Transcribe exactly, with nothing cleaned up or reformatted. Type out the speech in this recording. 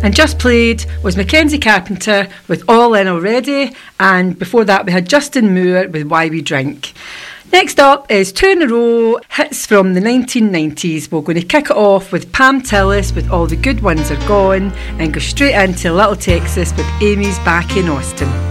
And just played was Mackenzie Carpenter with All In Already, and before that we had Justin Moore with Why We Drink. Next up is two in a row hits from the nineteen nineties. We're going to kick it off with Pam Tillis with All the Good Ones Are Gone, and go straight into Little Texas with Amy's Back in Austin.